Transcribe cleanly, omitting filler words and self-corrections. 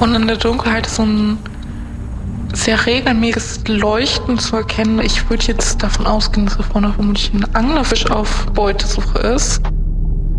Und in der Dunkelheit ist so ein sehr regelmäßiges Leuchten zu erkennen. Ich würde jetzt davon ausgehen, dass da vorne vermutlich ein Anglerfisch auf Beutesuche ist.